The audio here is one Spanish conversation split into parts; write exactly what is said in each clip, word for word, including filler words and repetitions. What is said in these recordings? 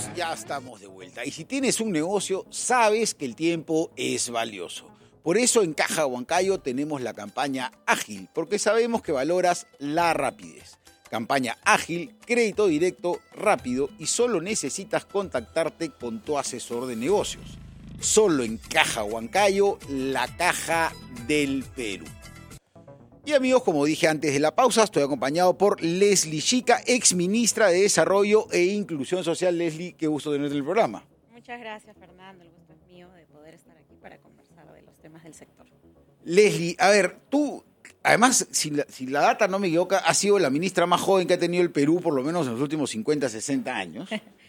amigos, ya estamos de vuelta. Y si tienes un negocio, sabes que el tiempo es valioso. Por eso en Caja Huancayo tenemos la campaña Ágil, porque sabemos que valoras la rapidez. Campaña Ágil, crédito directo, rápido y solo necesitas contactarte con tu asesor de negocios. Solo en Caja Huancayo, la caja del Perú. Y amigos, como dije antes de la pausa, estoy acompañado por Leslie Chica, ex ministra de Desarrollo e Inclusión Social. Leslie, qué gusto tenerte en el programa. Muchas gracias, Fernando. El gusto es mío de poder estar aquí para conversar de los temas del sector. Leslie, a ver, tú, además, si la, si la data no me equivoca, has sido la ministra más joven que ha tenido el Perú, por lo menos en los últimos cincuenta, sesenta años.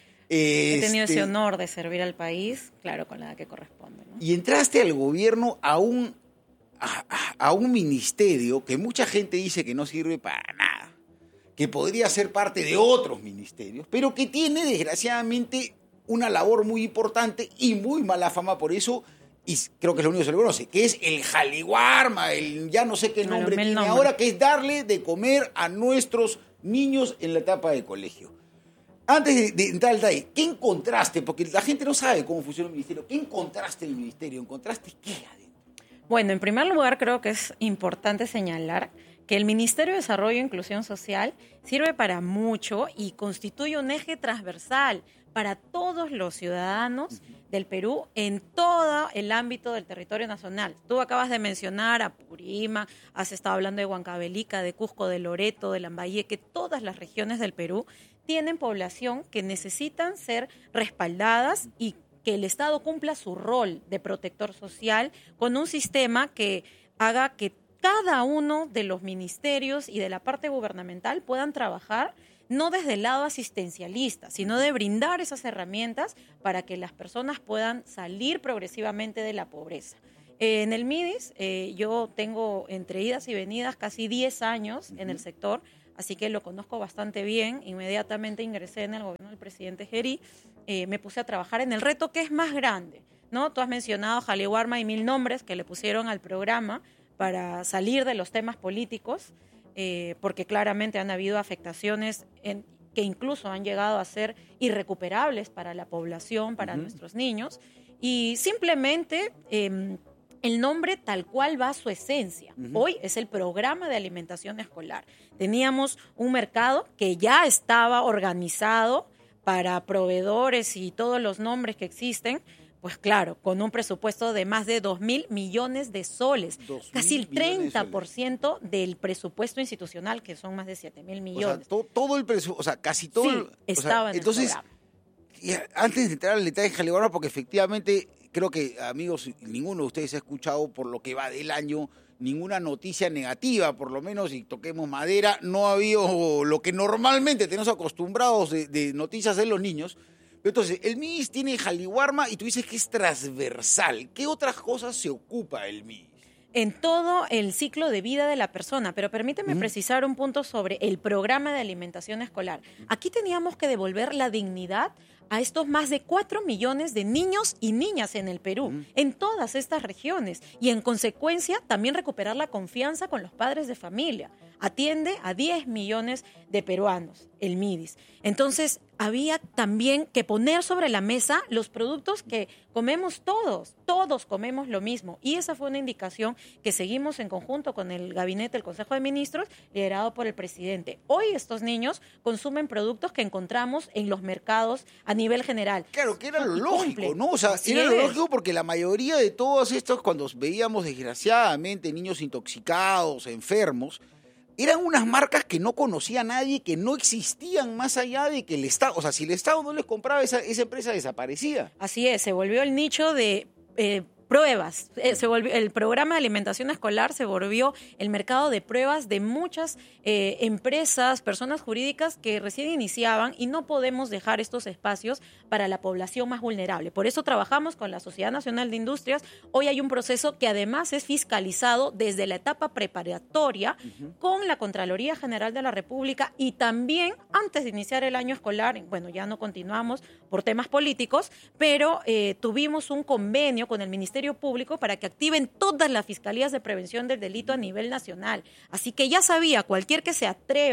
He tenido este, ese honor de servir al país, claro, con la edad que corresponde, ¿no? Y entraste al gobierno a un, a, a un ministerio que mucha gente dice que no sirve para nada, que podría ser parte de otros ministerios, pero que tiene, desgraciadamente, una labor muy importante y muy mala fama por eso, y creo que es lo único que se le conoce, que es el Jaliwarma, el ya no sé qué nombre tiene nombre. ahora, que es darle de comer a nuestros niños en la etapa de colegio. Antes de, de entrar al detalle, ¿qué encontraste? Porque la gente no sabe cómo funciona el ministerio. ¿Qué encontraste en el ministerio? ¿Encontraste qué adentro? Bueno, en primer lugar, creo que es importante señalar que el Ministerio de Desarrollo e Inclusión Social sirve para mucho y constituye un eje transversal para todos los ciudadanos del Perú en todo el ámbito del territorio nacional. Tú acabas de mencionar a Purímac, has estado hablando de Huancavelica, de Cusco, de Loreto, de Lambayeque, todas las regiones del Perú tienen población que necesitan ser respaldadas y que el Estado cumpla su rol de protector social con un sistema que haga que cada uno de los ministerios y de la parte gubernamental puedan trabajar no desde el lado asistencialista, sino de brindar esas herramientas para que las personas puedan salir progresivamente de la pobreza. Eh, en el MIDIS, eh, yo tengo entre idas y venidas casi diez años en el sector, así que lo conozco bastante bien. Inmediatamente ingresé en el gobierno del presidente Gerí, eh, me puse a trabajar en el reto que es más grande, ¿no? Tú has mencionado Jaliwarma y mil nombres que le pusieron al programa para salir de los temas políticos, eh, porque claramente han habido afectaciones en, que incluso han llegado a ser irrecuperables para la población, para uh-huh. nuestros niños, y simplemente eh, el nombre tal cual va a su esencia. Uh-huh. Hoy es el programa de alimentación escolar. Teníamos un mercado que ya estaba organizado para proveedores y todos los nombres que existen, pues claro, con un presupuesto de más de dos mil millones de soles, casi el treinta por ciento del presupuesto institucional, que son más de siete mil millones. O sea, to, todo el presupuesto, o sea, casi todo. Sí, el, estaba o sea, en entonces, el programa. Y antes de entrar al detalle de Jaliwarma, porque efectivamente creo que, amigos, ninguno de ustedes ha escuchado por lo que va del año ninguna noticia negativa, por lo menos, y toquemos madera, no ha habido lo que normalmente tenemos acostumbrados de, de noticias de los niños. Entonces, el MIDIS tiene Jaliwarma y tú dices que es transversal. ¿Qué otras cosas se ocupa el MIDIS? En todo el ciclo de vida de la persona, pero permíteme uh-huh. precisar un punto sobre el programa de alimentación escolar. Aquí teníamos que devolver la dignidad a estos más de cuatro millones de niños y niñas en el Perú, uh-huh. en todas estas regiones, y en consecuencia también recuperar la confianza con los padres de familia. Atiende a diez millones de peruanos, el MIDIS. Entonces, había también que poner sobre la mesa los productos que comemos todos, todos comemos lo mismo, y esa fue una indicación que seguimos en conjunto con el gabinete del Consejo de Ministros, liderado por el presidente. Hoy estos niños consumen productos que encontramos en los mercados a nivel general. Claro, que era lo lógico, ¿no? O sea, Así era es. lo lógico porque la mayoría de todos estos, cuando veíamos desgraciadamente niños intoxicados, enfermos, eran unas marcas que no conocía nadie, que no existían más allá de que el Estado, o sea, si el Estado no les compraba, esa, esa empresa desaparecía. Así es, se volvió el nicho de eh, pruebas. Eh, se volvió, el programa de alimentación escolar se volvió el mercado de pruebas de muchas eh, empresas, personas jurídicas que recién iniciaban, y no podemos dejar estos espacios para la población más vulnerable. Por eso trabajamos con la Sociedad Nacional de Industrias. Hoy hay un proceso que además es fiscalizado desde la etapa preparatoria uh-huh. con la Contraloría General de la República, y también antes de iniciar el año escolar. Bueno, ya no continuamos por temas políticos, pero eh, tuvimos un convenio con el Ministerio Público para que activen todas las fiscalías de prevención del delito a nivel nacional. Así que ya sabía, cualquier que se atreva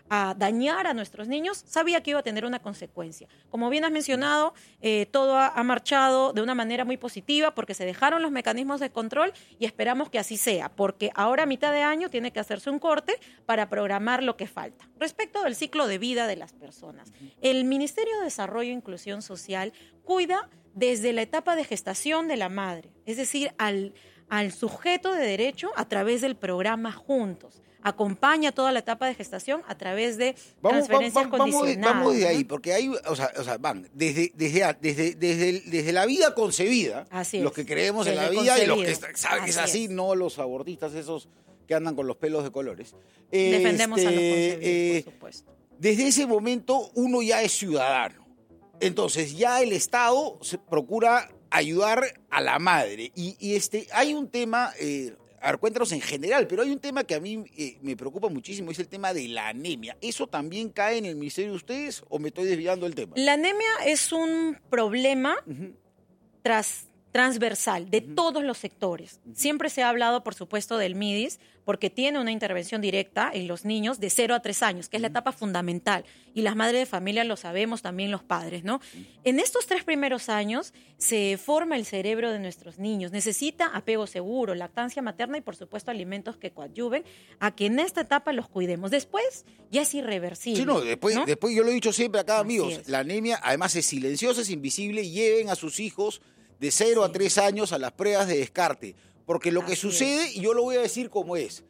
a dañar a nuestros niños, sabía que iba a tener una consecuencia. Como bien has mencionado, eh, todo ha, ha marchado de una manera muy positiva porque se dejaron los mecanismos de control y esperamos que así sea, porque ahora a mitad de año tiene que hacerse un corte para programar lo que falta. Respecto del ciclo de vida de las personas, el Ministerio de Desarrollo e Inclusión Social cuida desde la etapa de gestación de la madre, es decir, al, al sujeto de derecho a través del programa Juntos. Acompaña toda la etapa de gestación a través de vamos, transferencias vamos, vamos, condicionadas. Vamos de ahí, ¿no? porque hay, o sea, o sea van desde, desde, desde, desde, desde la vida concebida, así los es, que creemos en la vida concebido. y los que saben que es así, es. no los abortistas esos que andan con los pelos de colores. Defendemos este, a los concebidos, eh, por supuesto. Desde ese momento uno ya es ciudadano. Entonces ya el Estado se procura ayudar a la madre. Y, y este, hay un tema... Eh, A ver, cuéntanos en general, pero hay un tema que a mí eh, me preocupa muchísimo, es el tema de la anemia. ¿Eso también cae en el ministerio de ustedes o me estoy desviando del tema? La anemia es un problema uh-huh. tras, transversal de uh-huh. todos los sectores. Uh-huh. Siempre se ha hablado, por supuesto, del MIDIS, porque tiene una intervención directa en los niños de cero a tres años, que es la etapa fundamental. Y las madres de familia lo sabemos, también los padres, ¿no? En estos tres primeros años se forma el cerebro de nuestros niños. Necesita apego seguro, lactancia materna y, por supuesto, alimentos que coadyuven a que en esta etapa los cuidemos. Después ya es irreversible. Sí, no, después, ¿no? después yo lo he dicho siempre acá, amigos, es. la anemia además es silenciosa, es invisible. Lleven a sus hijos de cero sí. a tres años a las pruebas de descarte. Porque lo Así que sucede, es. y yo lo voy a decir como es,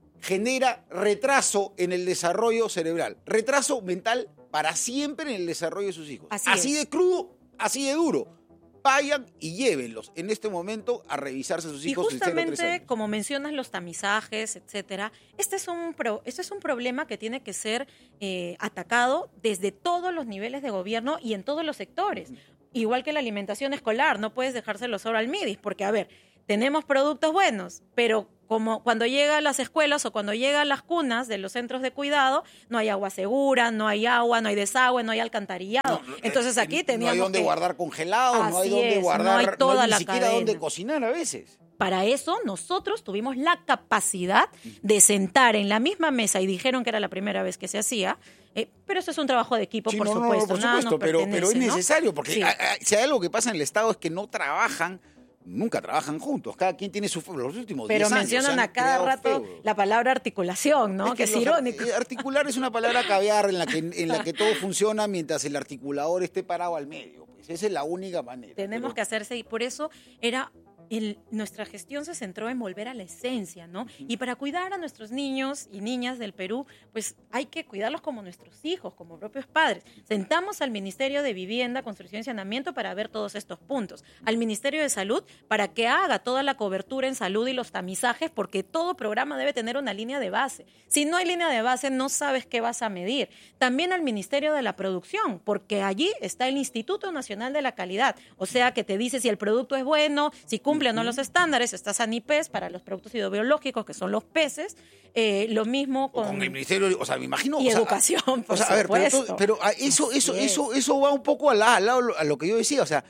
genera retraso en el desarrollo cerebral, retraso mental para siempre en el desarrollo de sus hijos. Así, así es. de crudo, así de duro. Vayan y llévenlos en este momento a revisarse a sus hijos. Y justamente, de cero a tres años. Como mencionas, los tamizajes, etcétera, este es un, pro, este es un problema que tiene que ser eh, atacado desde todos los niveles de gobierno y en todos los sectores. Igual que la alimentación escolar, no puedes dejárselo solo al MIDIS, porque, a ver, tenemos productos buenos, pero como cuando llega a las escuelas o cuando llega a las cunas de los centros de cuidado, no hay agua segura, no hay agua, no hay desagüe, no hay alcantarillado. No, Entonces aquí teníamos No hay donde que... guardar congelados, no hay donde es, guardar, no hay, toda no hay ni la siquiera cadena. donde cocinar a veces. Para eso nosotros tuvimos la capacidad de sentar en la misma mesa y dijeron que era la primera vez que se hacía, eh, pero eso es un trabajo de equipo, sí, por no, supuesto. No, no, por supuesto, pero, pero es necesario, ¿no? porque sí. a, a, si hay algo que pasa en el Estado es que no trabajan, nunca trabajan juntos, cada quien tiene su los últimos Pero diez años. Pero mencionan a cada rato feudos. La palabra articulación, ¿no? Es que, que es los, irónico. Articular es una palabra caviar en la que, en la que todo funciona mientras el articulador esté parado al medio. Pues esa es la única manera. Tenemos pero... que hacerse, y por eso era... El, nuestra gestión se centró en volver a la esencia, ¿no? Uh-huh. Y para cuidar a nuestros niños y niñas del Perú, pues hay que cuidarlos como nuestros hijos, como propios padres. Sentamos al Ministerio de Vivienda, Construcción y Saneamiento para ver todos estos puntos. Al Ministerio de Salud para que haga toda la cobertura en salud y los tamizajes, porque todo programa debe tener una línea de base. Si no hay línea de base, no sabes qué vas a medir. También al Ministerio de la Producción, porque allí está el Instituto Nacional de la Calidad. O sea, que te dice si el producto es bueno, si cumple o no los estándares. Está Sanipes para los productos hidrobiológicos, que son los peces. Eh, lo mismo con... O con el Ministerio, o sea, me imagino... Y o sea, educación, por o sea, a ver, supuesto. pero, pero a eso, eso, eso, eso va un poco al lado a lo que yo decía, o sea,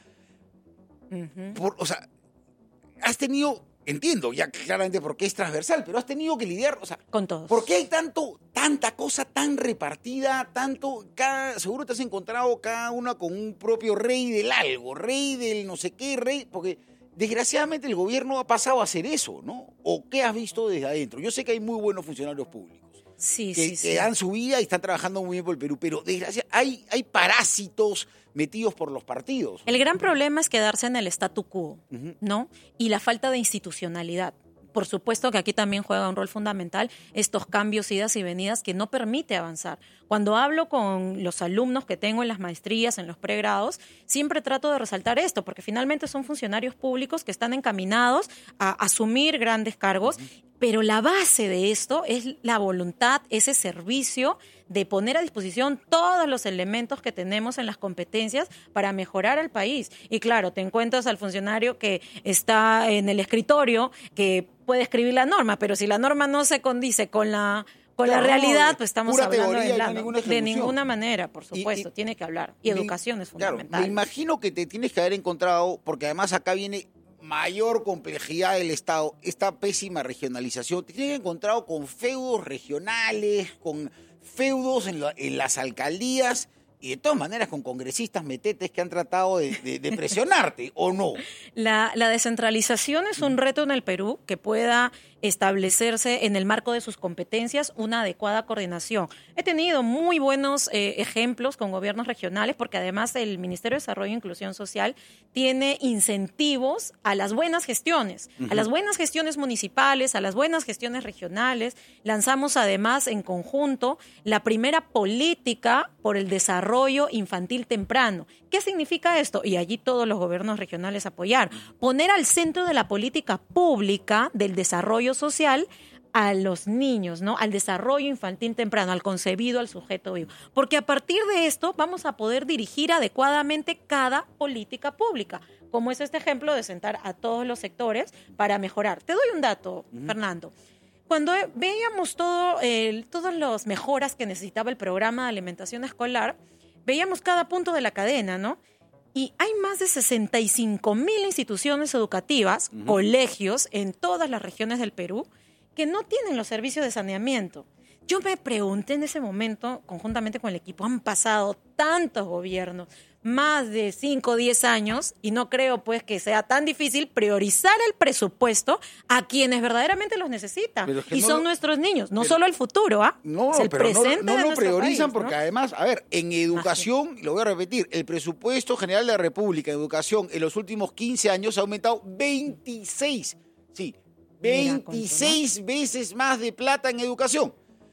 uh-huh. por, o sea, has tenido... Entiendo ya claramente por qué es transversal, pero has tenido que lidiar, o sea, con todos. ¿Por qué hay tanto, tanta cosa tan repartida, tanto, cada, seguro te has encontrado cada una con un propio rey del algo, rey del no sé qué, rey, porque desgraciadamente el gobierno ha pasado a hacer eso, ¿no? ¿O qué has visto desde adentro? Yo sé que hay muy buenos funcionarios públicos. Sí, que, sí, que sí. dan su vida y están trabajando muy bien por el Perú, pero desgraciadamente hay, hay parásitos metidos por los partidos. El gran problema es quedarse en el statu quo, uh-huh. ¿no? Y la falta de institucionalidad. Por supuesto que aquí también juega un rol fundamental estos cambios, idas y venidas que no permite avanzar. Cuando hablo con los alumnos que tengo en las maestrías, en los pregrados, siempre trato de resaltar esto, porque finalmente son funcionarios públicos que están encaminados a asumir grandes cargos, uh-huh. pero la base de esto es la voluntad, ese servicio de poner a disposición todos los elementos que tenemos en las competencias para mejorar al país. Y claro, te encuentras al funcionario que está en el escritorio, que puede escribir la norma, pero si la norma no se condice con la con claro, la realidad, pues estamos hablando de, la, no ninguna de ninguna manera, por supuesto, y, y, tiene que hablar. Y me, educación es fundamental. Claro, me imagino que te tienes que haber encontrado, porque además acá viene mayor complejidad del Estado, esta pésima regionalización, te tienes que encontrado con feudos regionales, con feudos en, la, en las alcaldías y de todas maneras con congresistas metetes que han tratado de, de, de presionarte, ¿o no? La, la descentralización es un reto en el Perú que pueda establecerse en el marco de sus competencias una adecuada coordinación. He tenido muy buenos eh, ejemplos con gobiernos regionales porque además el Ministerio de Desarrollo e Inclusión Social tiene incentivos a las buenas gestiones, uh-huh. a las buenas gestiones municipales, a las buenas gestiones regionales. Lanzamos además en conjunto la primera política por el desarrollo infantil temprano. ¿Qué significa esto? Y allí todos los gobiernos regionales apoyar. Poner al centro de la política pública del desarrollo social a los niños, ¿no? Al desarrollo infantil temprano, al concebido, al sujeto vivo. Porque a partir de esto vamos a poder dirigir adecuadamente cada política pública, como es este ejemplo de sentar a todos los sectores para mejorar. Te doy un dato, uh-huh. Fernando. Cuando veíamos todo, eh, todas las mejoras que necesitaba el programa de alimentación escolar, veíamos cada punto de la cadena, ¿no? Y hay más de sesenta y cinco mil instituciones educativas, uh-huh. colegios en todas las regiones del Perú que no tienen los servicios de saneamiento. Yo me pregunté en ese momento, conjuntamente con el equipo, han pasado tantos gobiernos, más de cinco o diez años, y no creo pues que sea tan difícil priorizar el presupuesto a quienes verdaderamente los necesitan. Es que y no son lo, nuestros niños, no pero, solo el futuro, ¿ah? No, es el pero presente no, no de lo priorizan país, porque ¿no? además, a ver, en educación, Así. lo voy a repetir, el presupuesto general de la República en educación en los últimos quince años ha aumentado veintiséis, sí, veintiséis Mira, veces más de plata en educación.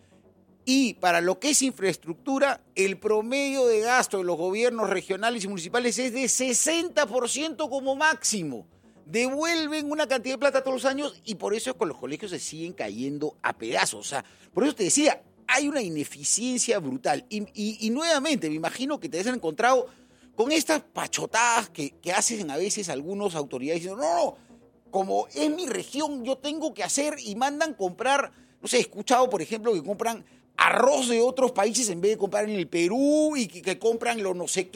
Y para lo que es infraestructura, el promedio de gasto de los gobiernos regionales y municipales es de sesenta por ciento como máximo. Devuelven una cantidad de plata todos los años y por eso es que los colegios se siguen cayendo a pedazos. O sea, por eso te decía, hay una ineficiencia brutal. Y, y, y nuevamente, me imagino que te has encontrado con estas pachotadas que, que hacen a veces algunos autoridades diciendo, no, no, como es mi región, yo tengo que hacer y mandan comprar, no sé, he escuchado, por ejemplo, que compran arroz de otros países en vez de comprar en el Perú y que, que compran lo no sé qué.